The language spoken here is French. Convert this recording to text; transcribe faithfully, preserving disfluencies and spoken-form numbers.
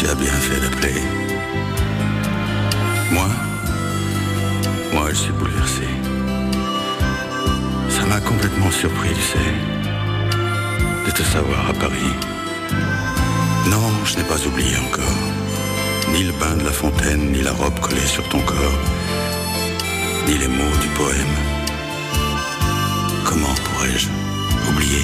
Tu as bien fait d'appeler. Moi, moi, je suis bouleversé. Ça m'a complètement surpris, tu sais, de te savoir à Paris. Non, je n'ai pas oublié encore. Ni le bain de la fontaine, ni la robe collée sur ton corps, ni les mots du poème. Comment pourrais-je oublier ?